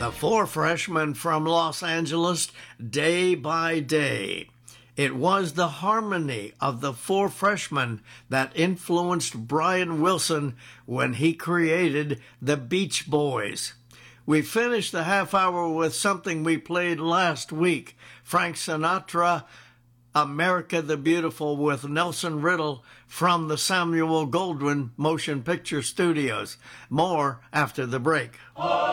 The Four Freshmen from Los Angeles, Day by Day. It was the harmony of the Four Freshmen that influenced Brian Wilson when he created the Beach Boys. We finished the half hour with something we played last week, Frank Sinatra, America the Beautiful, with Nelson Riddle from the Samuel Goldwyn Motion Picture Studios. More after the break.